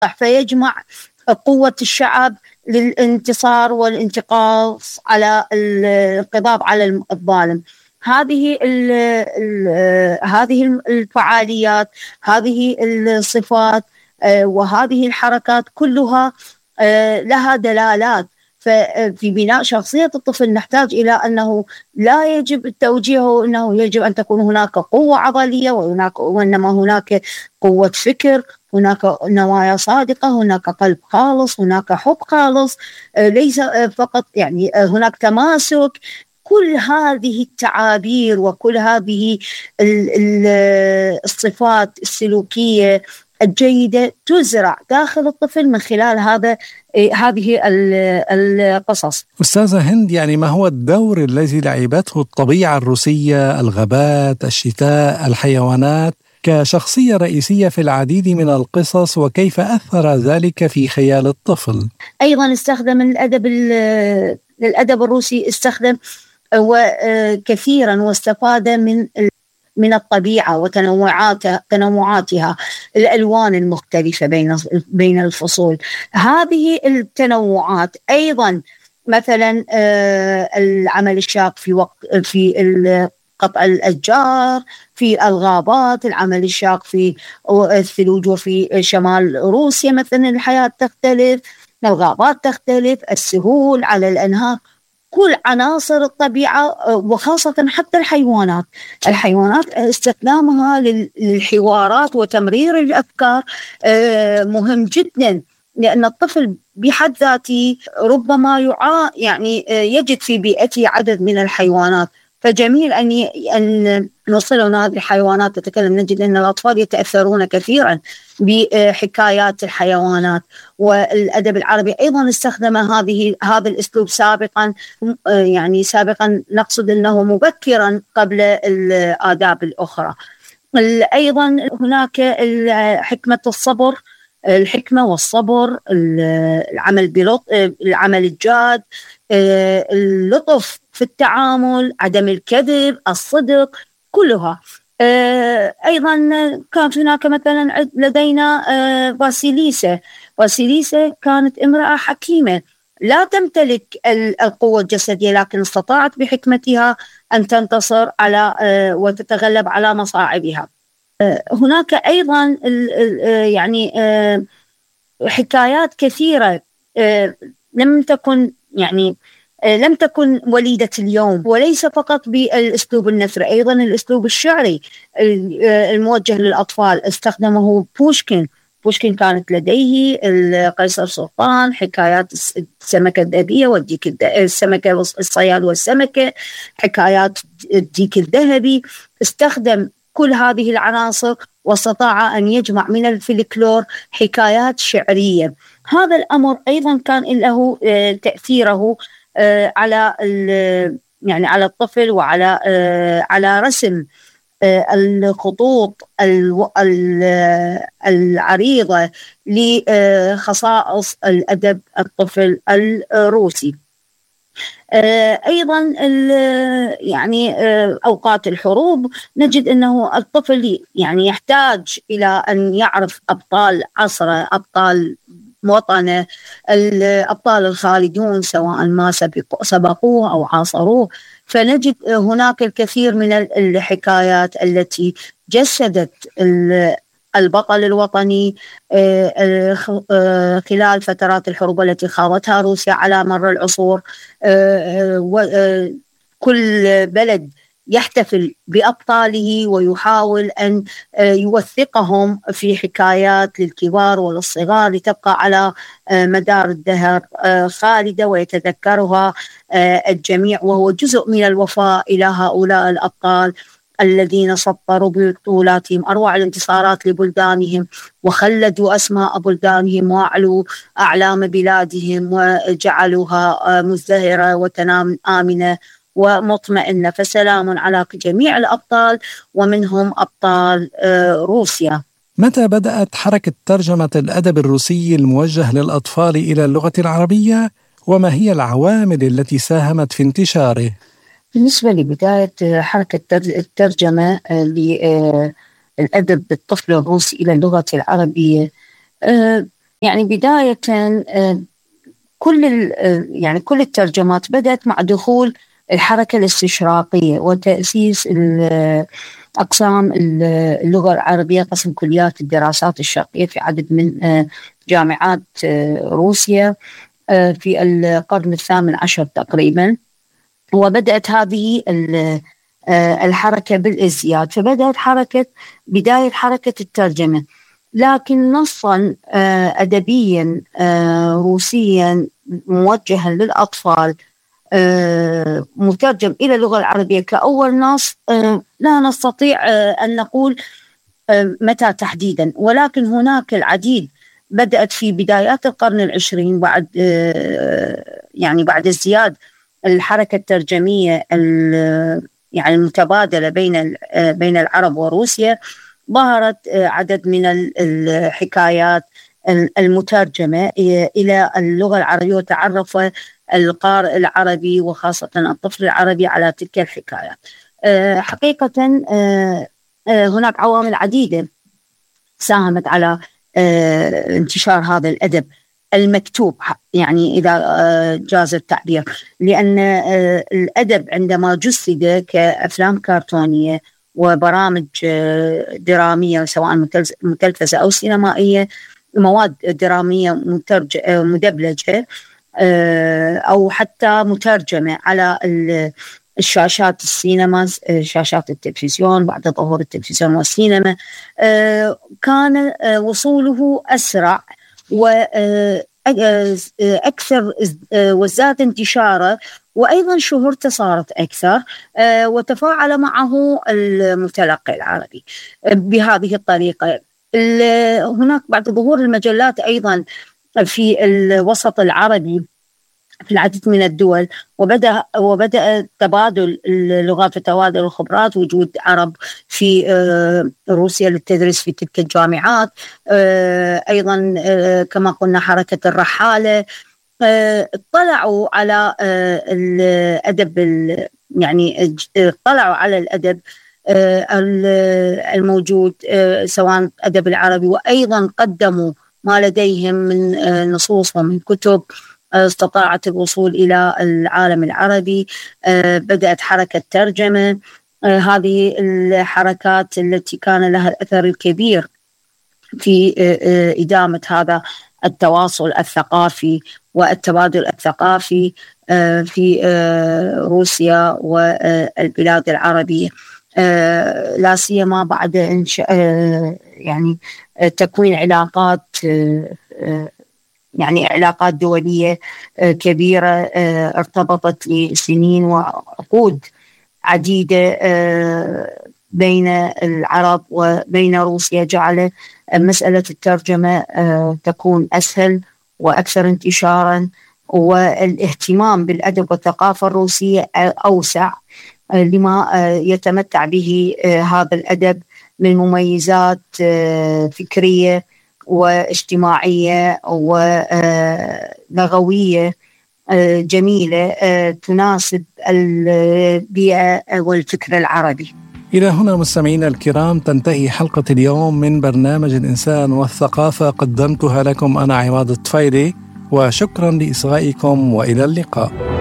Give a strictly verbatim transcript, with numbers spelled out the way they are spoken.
فيجمع قوة الشعب للانتصار والانتقاص على الانقضاض على الظالم. هذه ال ال هذه الفعاليات، هذه الصفات وهذه الحركات كلها لها دلالات. ففي بناء شخصية الطفل نحتاج إلى أنه لا يجب توجيهه أنه يجب أن تكون هناك قوة عضلية وهناك وإنما هناك قوة فكر، هناك نوايا صادقة، هناك قلب خالص، هناك حب خالص، ليس فقط يعني هناك تماسك. كل هذه التعابير وكل هذه الصفات السلوكية الجيدة تزرع داخل الطفل من خلال هذا هذه القصص. أستاذة هند، يعني ما هو الدور الذي لعبته الطبيعة الروسية، الغابات، الشتاء، الحيوانات كشخصية رئيسية في العديد من القصص، وكيف أثر ذلك في خيال الطفل؟ أيضا استخدم الأدب الأدب الروسي استخدم وكثيرا واستفاد من من الطبيعة وتنوعاتها تنوعاتها الألوان المختلفة بين بين الفصول. هذه التنوعات أيضا مثلا العمل الشاق في وقت في قطع الأشجار، في الغابات، العمل الشاق في الثلوج وفي شمال روسيا مثلا الحياة تختلف، الغابات تختلف، السهول على الأنهار، كل عناصر الطبيعة وخاصة حتى الحيوانات الحيوانات استخدامها للحوارات وتمرير الأفكار مهم جدا، لأن الطفل بحد ذاته ربما يعا يعني يجد في بيئته عدد من الحيوانات، فجميل أن أن نوصلنا هذه الحيوانات تتكلم. نجد أن الأطفال يتأثرون كثيرا بحكايات الحيوانات. والأدب العربي أيضا استخدم هذه هذا الأسلوب سابقا، يعني سابقا نقصد أنه مبكرا قبل الآداب الأخرى. أيضا هناك حكمة الصبر، الحكمة والصبر، العمل بلطف، العمل الجاد، اللطف في التعامل، عدم الكذب، الصدق، كلها. أيضا كانت هناك مثلا لدينا باسيليسا. باسيليسا كانت امرأة حكيمة لا تمتلك القوة الجسدية، لكن استطاعت بحكمتها أن تنتصر على وتتغلب على مصاعبها. هناك أيضا يعني حكايات كثيرة لم تكن يعني لم تكن وليدة اليوم، وليس فقط بالأسلوب النثري، أيضا الأسلوب الشعري الموجه للأطفال استخدمه بوشكين. بوشكين كانت لديه القيصر سلطان، حكايات السمكة الذهبية والديك السمكة الصياد والسمكة، حكايات الديك الذهبي. استخدم كل هذه العناصر واستطاع أن يجمع من الفلكلور حكايات شعرية. هذا الأمر أيضا كان له تأثيره على يعني على الطفل وعلى على رسم الخطوط العريضة لخصائص الأدب الطفل الروسي. أيضا يعني أوقات الحروب نجد أنه الطفل يعني يحتاج إلى أن يعرف أبطال عصره، أبطال وطنه، الأبطال الخالدون سواء ما سبقوه أو عاصروه. فنجد هناك الكثير من الحكايات التي جسدت البطل الوطني خلال فترات الحروب التي خاضتها روسيا على مر العصور. كل بلد يحتفل بأبطاله ويحاول أن يوثقهم في حكايات للكبار وللصغار لتبقى على مدار الدهر خالدة ويتذكرها الجميع، وهو جزء من الوفاء إلى هؤلاء الأبطال الذين سطروا بطولاتهم أروع الانتصارات لبلدانهم، وخلدوا أسماء بلدانهم، وأعلوا أعلام بلادهم، وجعلوها مزدهرة وتنام آمنة ومطمئنة. فسلام على جميع الأبطال، ومنهم أبطال روسيا. متى بدأت حركة ترجمة الأدب الروسي الموجه للأطفال إلى اللغة العربية، وما هي العوامل التي ساهمت في انتشاره؟ بالنسبة لبداية حركة الترجمة للأدب الطفل الروسي إلى اللغة العربية، يعني بداية كل يعني كل الترجمات بدأت مع دخول الحركة الاستشراقية وتأسيس أقسام اللغة العربية، قسم كليات الدراسات الشرقية في عدد من جامعات روسيا في القرن الثامن عشر تقريبا. وبدأت هذه الحركة بالازدياد، فبدأت حركة بداية حركة الترجمة، لكن نصا أدبيا روسيا موجها للأطفال مترجم إلى اللغة العربية كأول نص لا نستطيع أن نقول متى تحديدا، ولكن هناك العديد بدأت في بدايات القرن العشرين بعد يعني بعد ازدياد الحركة الترجمية يعني المتبادلة بين بين العرب وروسيا. ظهرت عدد من الحكايات المترجمة إلى اللغة العربية، وتعرف القارئ العربي وخاصة الطفل العربي على تلك الحكايات. حقيقة هناك عوامل عديدة ساهمت على انتشار هذا الأدب المكتوب، يعني إذا جاز التعبير، لأن الأدب عندما جسد كأفلام كرتونية وبرامج درامية سواء متلفزة أو سينمائية، مواد درامية مدبلجة أو حتى مترجمة على الشاشات السينما، شاشات التلفزيون بعد ظهور التلفزيون والسينما، كان وصوله أسرع وأكثر وزاد انتشاره، وأيضا شهرته صارت أكثر، وتفاعل معه المتلقي العربي بهذه الطريقة. هناك بعد ظهور المجلات أيضا في الوسط العربي في العديد من الدول، وبدأ وبدأ تبادل اللغات وتبادل الخبرات، وجود عرب في روسيا للتدريس في تلك الجامعات، أيضا كما قلنا حركة الرحالة، اطلعوا على الأدب، يعني اطلعوا على الأدب الموجود سواء أدب العربي، وأيضا قدموا ما لديهم من نصوص ومن كتب استطاعت الوصول إلى العالم العربي. بدأت حركة ترجمة، هذه الحركات التي كان لها الأثر الكبير في إدامة هذا التواصل الثقافي والتبادل الثقافي في روسيا والبلاد العربية، لا سيما بعد إنشاء يعني تكوين علاقات يعني علاقات دولية كبيرة ارتبطت لسنين وعقود عديدة بين العرب وبين روسيا، جعل مسألة الترجمة تكون أسهل وأكثر انتشارا، والاهتمام بالأدب والثقافة الروسية أوسع لما يتمتع به هذا الأدب من مميزات فكرية واجتماعية ولغوية جميلة تناسب البيئة والفكر العربي. إلى هنا مستمعينا الكرام تنتهي حلقة اليوم من برنامج الإنسان والثقافة، قدمتها لكم أنا عماد الطفيلي، وشكرا لإصغائكم وإلى اللقاء.